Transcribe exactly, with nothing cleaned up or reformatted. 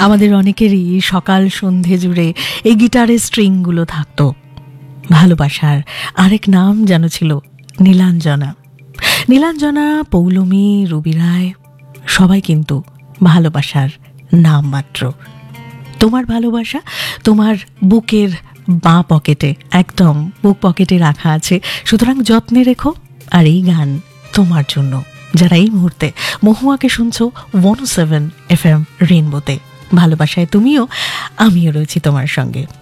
আমাদের অনেকেরই সকাল সন্ধে জুড়ে এই গিটারের স্ট্রিংগুলো থাকতো। ভালোবাসার আরেক নাম যেন ছিল নীলাঞ্জনা। নীলাঞ্জনা, পৌলমী, রুবি রায় সবাই কিন্তু ভালোবাসার নাম মাত্র। তোমার ভালোবাসা তোমার বুকের বাঁ পকেটে, একদম বুক পকেটে রাখা আছে, সুতরাং যত্নে রেখো। আর এই গান তোমার জন্য যারা এই মুহূর্তে মহুয়াকে শুনছো ওয়ান ও সেভেন এফ এম রেইনবোতে। ভালোবাসায় তুমিও, আমিও রয়েছি তোমার সঙ্গে।